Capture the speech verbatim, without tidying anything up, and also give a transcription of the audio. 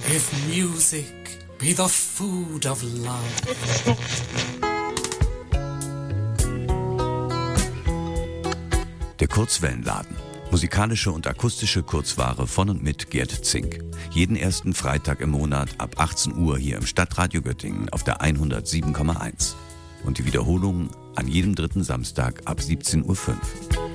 If music be the food of love. Der Kurzwellenladen. Musikalische und akustische Kurzware von und mit Gerd Zink. Jeden ersten Freitag im Monat ab achtzehn Uhr hier im Stadtradio Göttingen auf der hundertsieben Komma eins. Und die Wiederholung an jedem dritten Samstag ab siebzehn Uhr fünf.